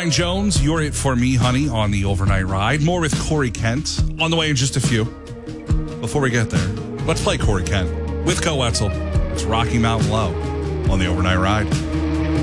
Brian Jones, you're it for me, honey, on the overnight ride. More with Corey Kent on the way in just a few. Before we get there, let's play Corey Kent with Co Wetzel. It's Rocky Mountain Low on the overnight ride.